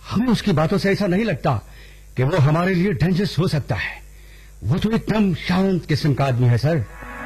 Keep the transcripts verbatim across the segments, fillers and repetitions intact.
हमें उसकी बातों से ऐसा नहीं लगता कि वो हमारे लिए डेंजरस हो सकता है। वो तो एकदम शांत किस्म का आदमी है सर।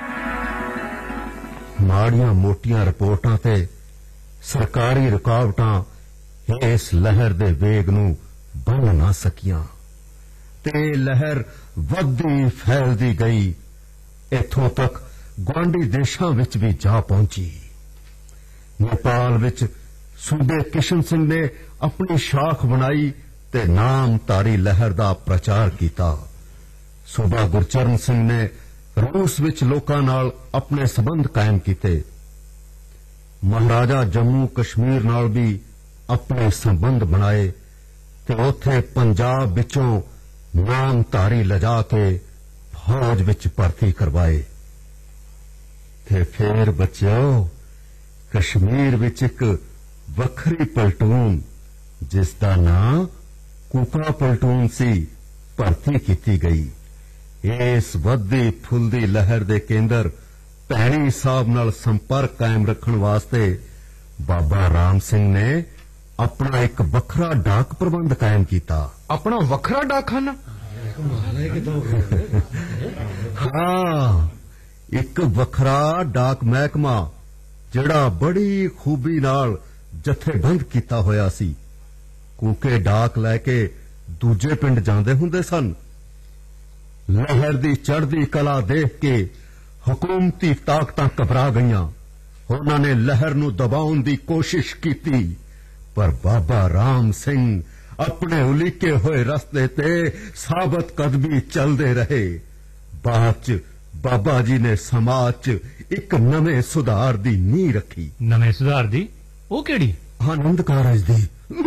माड़ियां मोटियां रिपोर्टां ते सरकारी रुकावटां इस लहर दे वेग नूं बन ना सकियां ते लहर वधदी फैलदी गई, इथों तक गुआंढी देशां विच भी जा पहुंची। नेपाल विच सूबे किशन सिंह ने अपनी शाख बनाई ते नामधारी लहर दा प्रचार कीता। सूबा गुरचरण सिंह ने रूस विच लोकां नाल अपने संबंध कायम कीते। महाराजा जम्मू कश्मीर नाल भी अपने संबंध बनाए ते उत्थे पंजाब विचों नामधारी लजा के फौज विच भर्ती करवाए। ते फिर बच्चों कश्मीर विच एक वखरी पलटून जिसदा नां कूका पलटून सी भर्ती की गई। इस वधदी फुलदी लहर दे केंद्र भैणी साहब नाल संपर्क कायम रखण वास्ते बाबा राम सिंह ने अपना एक वखरा डाक प्रबंध कायम किया। अपना वखरा डाकखाना? हाँ, एक वखरा डाक महकमा जिहड़ा बड़ी खूबी नाल जथेबंद कीता होया सी। कूके डाक लैके दूजे पिंड जांदे हुंदे सन। लहर दी चढ़दी कला देख के हुकूमती ताकतां घबरा गईयां। उन्हां ने लहर नूं दबाउण दी कोशिश कीती, पर बाबा राम सिंह अपने उलीके होए रस्ते ते साबत कदमी चलदे रहे। बाद च बाबा जी ने समाज च एक नवे सुधार दी नींह रखी। नवे सुधार दी? वो केड़ी? आनंद कारज दी।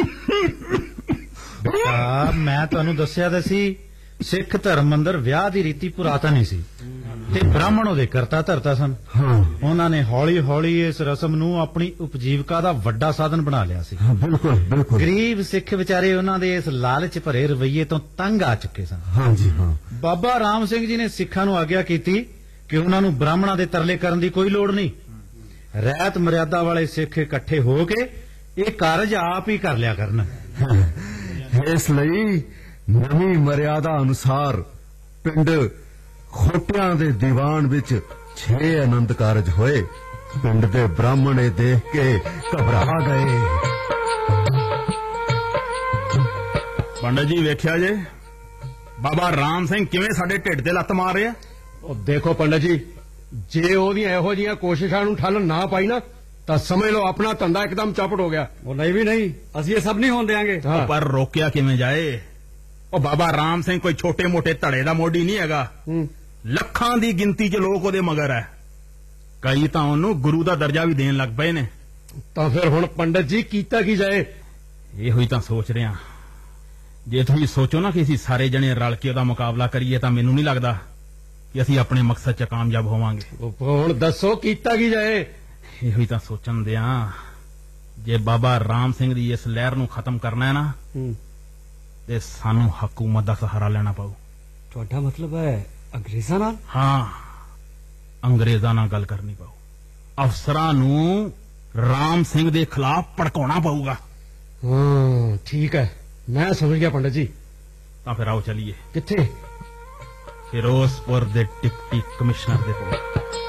बेटा मैं तुहानू दस्सिया दा सी सिख धर्म अंदर विआह दी रीति पुरातन ही सी ते ब्राह्मण ओहदे करता धरता सन। हाँ। उन्हां ने हौली हौली इस रस्म नूं अपनी उपजीविका दा वड्डा साधन बना लिया सी। हाँ, बिल्कुल बिल्कुल। गरीब सिख बेचारे उन्हां दे इस लालच भरे रवैये तो तंग आ चुके सन। हाँ जी हाँ। बाबा राम सिंह जी ने सिखां नूं आग्या कीती कि उन्हां नूं ब्राह्मणां दे तरले करन दी कोई लोड़ नहीं। रहत मर्यादा वाले सिख इकट्ठे हो के ये कारज आप ही कर लिया करन। इस लई नवी मर्यादा अनुसार पिंड खोटियां दे दीवान विच छे आनंद कारज होए। पिंड दे ब्राह्मण ए देख के घबरा गए। पंडित जी वेख्या जे बाबा राम सिंह किवें साडे ढिड ते लत्त मार रहे आ। देखो पंडित जी, जे ओहदियां इहो जिहियां कोशिशां नूं ठल ना पाई ना तां समझ लो अपना धंधा एकदम चौपट हो गया। वो नहीं भी नहीं, असं ये सब नहीं होने देंगे। हाँ। पर रोकिया किवें जाए? ओ बाबा राम सिंह कोई छोटे मोटे धड़े दा मोडी नहीं हैगा। लखां दी गिनती च लोग ओहदे मगर है। कई तां ओनू गुरु दा दर्जा भी देन लग पए ने। तां फिर हुण पंडित जी कीता की जाए? इहो ही तां सोच रहे हां। जे तुसीं सोचो ना कि असीं सारे जने रल के ओहदा मुकाबला करिए तां मैनूं नहीं लगदा कि असीं अपने मकसद च कामयाब होवांगे। हुण दसो कीता की जाए? इहो ही तां सोचण दियां। जे बाबा राम सिंह दी इस लहर नूं खत्म करना है ना ते सानू हुकूमत दा सहारा लेना पाऊ। तुहाडा मतलब है अंग्रेजां नाल? हाँ, अंग्रेजां नाल गल करनी पाऊ। अफसरां नूं राम सिंह दे खिलाफ भड़काउणा पऊगा। हाँ ठीक है, मैं समझ गया पंडित जी। तां फिर आओ चलिए। कित्थे? फिरोजपुर दे डिप्टी कमिश्नर दे कोल।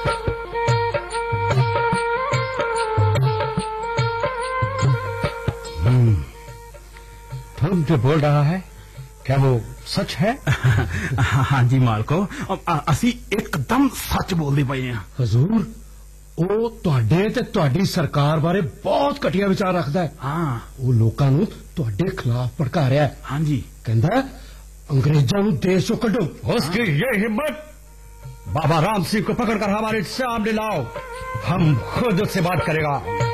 तुम जो बोल रहा है क्या वो सच है? हाँ जी मालको, असी एकदम सच बोलते पे हैं। हजूर वो तुहाडे ते तुहाडी सरकार बारे बहुत घटिया विचार रखता है। हाँ, वो लोकां नूं तुहाडे खिलाफ भड़का रहा है। हाँ जी, कहंदा अंग्रेजां नूं देश चों कढो। उसकी ये हिम्मत! बाबा राम सिंह को पकड़कर हमारे सामने लाओ, हम खुद उससे बात करेगा।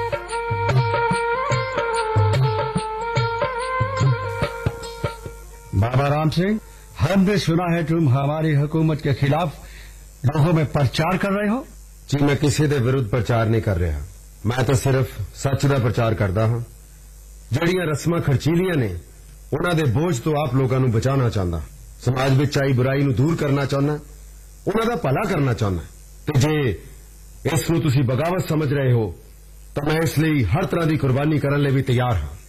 बाबा राम सिंह, हमने सुना है तुम हमारी हुकूमत के खिलाफ लोगों में प्रचार कर रहे हो। जी मैं किसी दे विरुद्ध प्रचार नहीं कर रहा, मैं तो सिर्फ सच का प्रचार करता हाँ। जड़ियां रस्मां खर्चीलियां ने उन्हां दे बोझ तो आप लोगों को बचाना चाहता, समाज विच आई बुराई नूं दूर करना चाहना, उन्हां दा भला करना चाहना। ते जे इस नूं तुसीं बगावत समझ रहे हो तो मैं इसलिए हर तरह की कुर्बानी करने लिए भी तैयार हाँ।